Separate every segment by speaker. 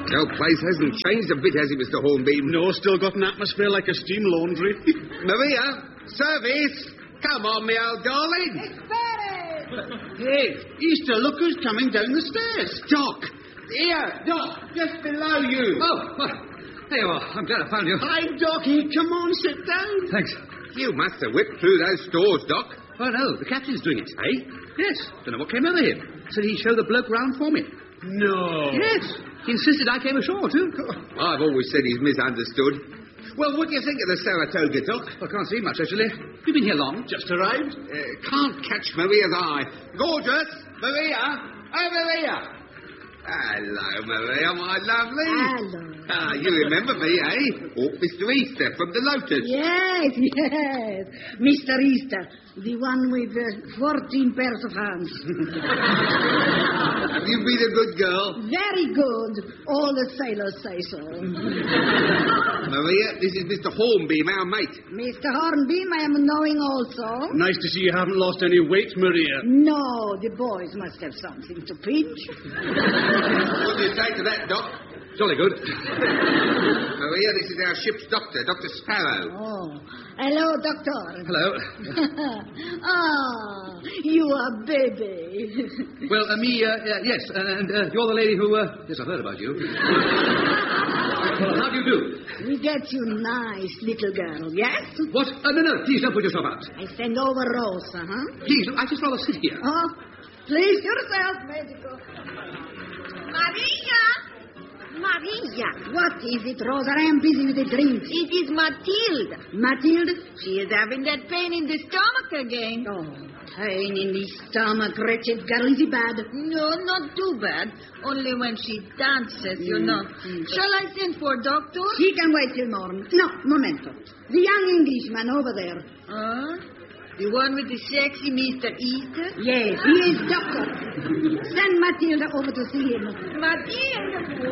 Speaker 1: The old place hasn't changed a bit, has it, Mr. Hornbeam?
Speaker 2: No, still got an atmosphere like a steam laundry.
Speaker 1: Maria, service! Come on, me old darling.
Speaker 2: Hey, Easter, look who's coming down the stairs.
Speaker 1: Doc! Here, Doc, just below you.
Speaker 3: Oh, well, there you are. I'm glad I found you.
Speaker 2: Hi, Doc. Hey, come on, sit down.
Speaker 3: Thanks.
Speaker 1: You must have whipped through those stores, Doc.
Speaker 3: Oh, no, the captain's doing it. Eh? Yes. Don't know what came over him. Said he'd show the bloke round for me.
Speaker 2: No.
Speaker 3: Yes. He insisted I came ashore, too.
Speaker 1: I've always said he's misunderstood. Well, what do you think of the Saratoga, Doc?
Speaker 3: I can't see much, actually. You been here long?
Speaker 2: Just arrived?
Speaker 1: Can't catch Maria's eye. Gorgeous! Maria! Oh, Maria! Hello, Maria, my lovely.
Speaker 4: Hello.
Speaker 1: You remember me, eh? Oh, Mr. Easter from the Lotus.
Speaker 4: Yes. Mr. Easter, the one with 14 pairs of hands.
Speaker 1: Have you been a good girl?
Speaker 4: Very good. All the sailors say so.
Speaker 1: Maria, this is Mr. Hornbeam, our mate.
Speaker 4: Mr. Hornbeam, I am knowing also.
Speaker 2: Nice to see you haven't lost any weight, Maria.
Speaker 4: No, the boys must have something to pinch.
Speaker 1: What do you say to that, Doc?
Speaker 3: Jolly good.
Speaker 1: Maria, this is our ship's doctor, Dr. Sparrow.
Speaker 4: Oh. Hello, Doctor.
Speaker 3: Hello.
Speaker 4: Ah, you are baby.
Speaker 3: Well, yes, and you're the lady who, yes, I've heard about you. Well, how do you do?
Speaker 4: We get you nice little girl, yes?
Speaker 3: What? No, please don't put yourself out.
Speaker 4: I send over Rosa, huh?
Speaker 3: Please, I just rather sit here.
Speaker 4: Oh, please yourself, medico. Maria, what is it, Rosa? I am busy with the drinks.
Speaker 5: It is Matilda.
Speaker 4: Matilda?
Speaker 5: She is having that pain in the stomach again.
Speaker 4: Oh, pain in the stomach, wretched girl. Is it bad?
Speaker 5: No, not too bad. Only when she dances, you know. Shall I send for a doctor?
Speaker 4: She can wait till morning. No, momento. The young Englishman over there.
Speaker 5: The one with the sexy Mr. Easter?
Speaker 4: Yes, he is doctor. Send Matilda over to see him.
Speaker 5: Matilda!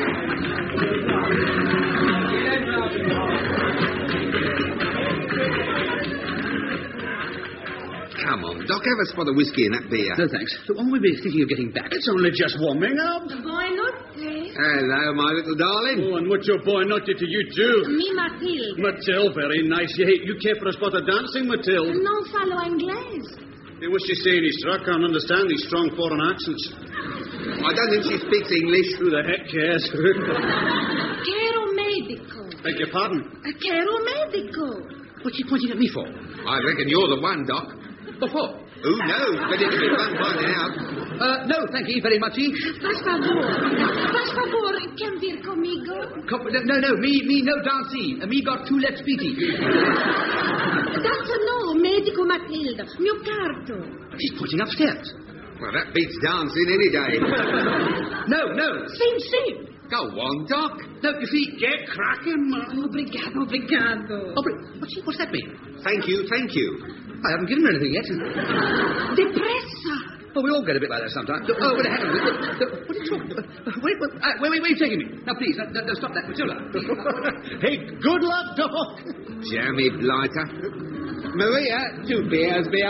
Speaker 1: Come on, Doc, have a spot of whiskey in that beer.
Speaker 3: No, thanks. So when will we be thinking of getting back?
Speaker 2: It's only just warming up.
Speaker 5: Why not, please?
Speaker 1: Hello, my little darling.
Speaker 2: Oh, and what your boy not did to you, too.
Speaker 5: Me, Matilda.
Speaker 2: Mathilde, very nice. You care for a spot of dancing, Mathilde?
Speaker 5: Non falo inglés.
Speaker 2: Hey, what's she saying, Easter? I can't understand these strong foreign accents.
Speaker 1: I don't think she speaks English.
Speaker 2: Who the heck cares?
Speaker 5: Quero médico.
Speaker 2: Beg your pardon?
Speaker 5: Quero médico.
Speaker 3: What's she pointing at me for?
Speaker 1: I reckon you're the one, Doc.
Speaker 3: What for?
Speaker 1: Who knows? But it'll be fun finding out.
Speaker 3: No, thank you very much.
Speaker 5: Faz favor, quer vir comigo?
Speaker 3: No, me no dancing. Me got two left feety.
Speaker 5: Doctor, no, médico Matilda. Mio carto.
Speaker 3: She's pointing upstairs.
Speaker 1: Well, that beats dancing any day.
Speaker 3: No.
Speaker 5: Sim.
Speaker 1: Go on, Doc.
Speaker 3: No, you see...
Speaker 2: Get cracking, man.
Speaker 5: Obrigado.
Speaker 3: What's that mean?
Speaker 1: Thank you.
Speaker 3: I haven't given her anything yet.
Speaker 5: Depressa.
Speaker 3: Oh, we all get a bit like that sometimes. Oh, wait, hang on. What are you talking about? Wait, where are you taking me? Now, please, stop that, Matilda.
Speaker 2: Hey, good luck, Doc.
Speaker 1: Jammy blighter. Maria, 2 beers,